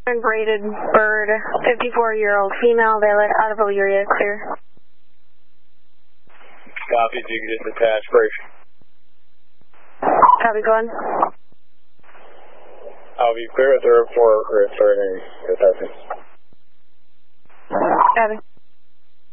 Braided bird, 54-year-old female, valid, out of Elyria, clear. Copy, you can just attach bridge. Copy, go on. I'll be clear at the report returning assessment. Copy.